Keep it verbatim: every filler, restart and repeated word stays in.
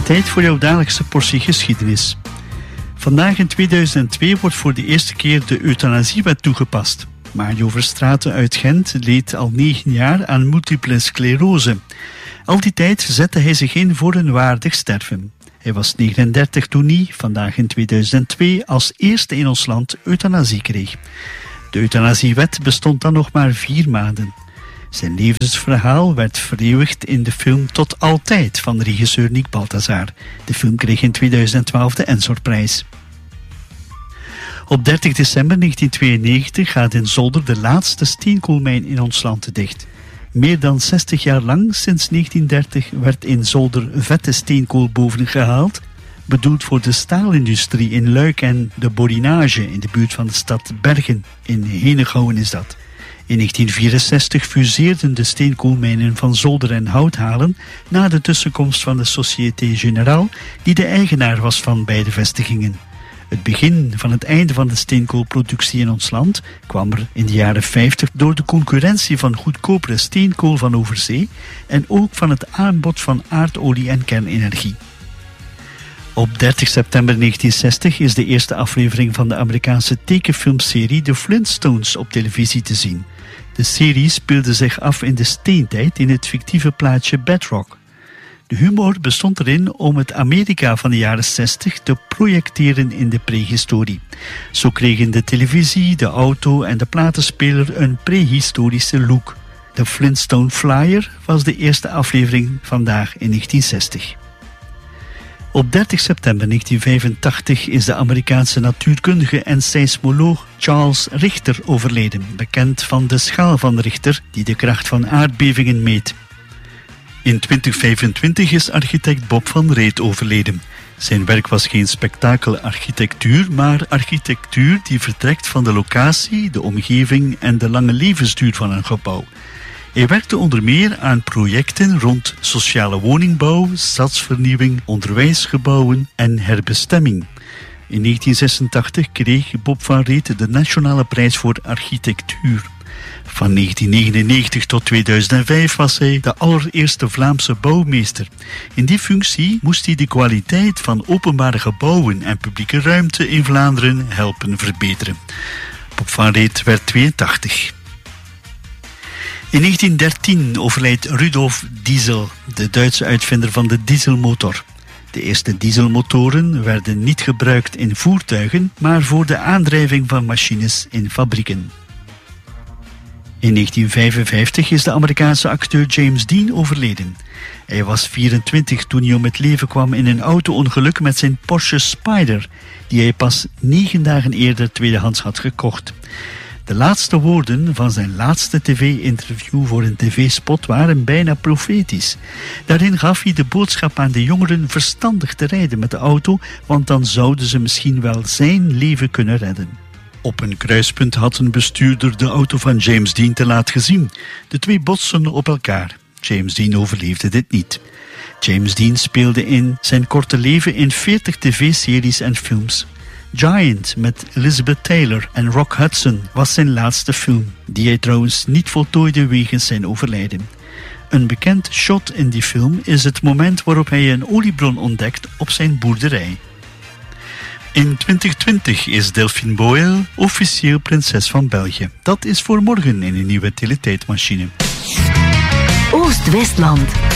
Tijd voor jouw dagelijkse portie geschiedenis. Vandaag in tweeduizend twee wordt voor de eerste keer de euthanasiewet toegepast. Mario Verstraeten uit Gent leed al negen jaar aan multiple sclerose. Al die tijd zette hij zich in voor een waardig sterven. Hij was negenendertig toen hij, vandaag in tweeduizend twee, als eerste in ons land euthanasie kreeg. De euthanasiewet bestond dan nog maar vier maanden. Zijn levensverhaal werd vereeuwigd in de film Tot Altijd van regisseur Nick Balthazar. De film kreeg in tweeduizend twaalf de Ensor-prijs. Op dertig december negentien tweeënnegentig gaat in Zolder de laatste steenkoolmijn in ons land dicht. Meer dan zestig jaar lang, sinds negentien dertig, werd in Zolder vette steenkool boven gehaald, bedoeld voor de staalindustrie in Luik en de borinage in de buurt van de stad Bergen. In Henegouwen is dat. In negentien vierenzestig fuseerden de steenkoolmijnen van Zolder en Houthalen na de tussenkomst van de Société Générale, die de eigenaar was van beide vestigingen. Het begin van het einde van de steenkoolproductie in ons land kwam er in de jaren vijftig door de concurrentie van goedkopere steenkool van overzee en ook van het aanbod van aardolie en kernenergie. Op dertig september negentien zestig is de eerste aflevering van de Amerikaanse tekenfilmserie The Flintstones op televisie te zien. De serie speelde zich af in de steentijd in het fictieve plaatsje Bedrock. De humor bestond erin om het Amerika van de jaren zestig te projecteren in de prehistorie. Zo kregen de televisie, de auto en de platenspeler een prehistorische look. De Flintstone Flyer was de eerste aflevering vandaag in negentien zestig. Op dertig september negentien vijfentachtig is de Amerikaanse natuurkundige en seismoloog Charles Richter overleden, bekend van de schaal van Richter die de kracht van aardbevingen meet. In twintig vijfentwintig is architect Bob van Reet overleden. Zijn werk was geen spektakelarchitectuur, maar architectuur die vertrekt van de locatie, de omgeving en de lange levensduur van een gebouw. Hij werkte onder meer aan projecten rond sociale woningbouw, stadsvernieuwing, onderwijsgebouwen en herbestemming. In negentien zesentachtig kreeg Bob van Reet de Nationale Prijs voor Architectuur. Van negentien negenennegentig tot tweeduizend vijf was hij de allereerste Vlaamse bouwmeester. In die functie moest hij de kwaliteit van openbare gebouwen en publieke ruimte in Vlaanderen helpen verbeteren. Bob van Reet werd tweeëntachtig. In negentien dertien overlijdt Rudolf Diesel, de Duitse uitvinder van de dieselmotor. De eerste dieselmotoren werden niet gebruikt in voertuigen, maar voor de aandrijving van machines in fabrieken. In negentien vijfenvijftig is de Amerikaanse acteur James Dean overleden. Hij was vierentwintig toen hij om het leven kwam in een auto-ongeluk met zijn Porsche Spyder, die hij pas negen dagen eerder tweedehands had gekocht. De laatste woorden van zijn laatste tv-interview voor een tv-spot waren bijna profetisch. Daarin gaf hij de boodschap aan de jongeren verstandig te rijden met de auto, want dan zouden ze misschien wel zijn leven kunnen redden. Op een kruispunt had een bestuurder de auto van James Dean te laat gezien. De twee botsten op elkaar. James Dean overleefde dit niet. James Dean speelde in zijn korte leven in veertig tv-series en films. Giant met Elizabeth Taylor en Rock Hudson was zijn laatste film, die hij trouwens niet voltooide wegens zijn overlijden. Een bekend shot in die film is het moment waarop hij een oliebron ontdekt op zijn boerderij. In twintig twintig is Delphine Boyle officieel prinses van België. Dat is voor morgen in een nieuwe teletijdmachine. Oost-Westland.